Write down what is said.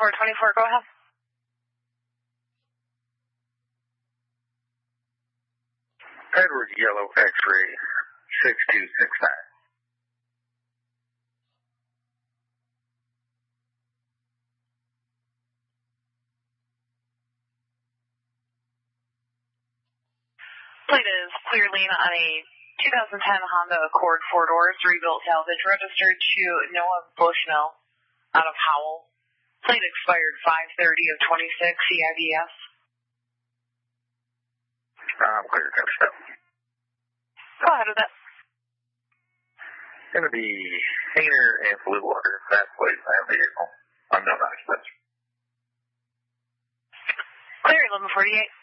2424, go ahead. Edward Yellow X-ray 6269. Plate is clear lane on a 2010 Honda Accord 4 doors, rebuilt salvage, registered to Noah Bushnell out of Howell. Plate expired 5/30 of 26, CIBS. Clear, kind of stuff. Go ahead with that. Going to be Hainer and Bluewater. That place, I have vehicle. Unknown occupants. Clear, 1148.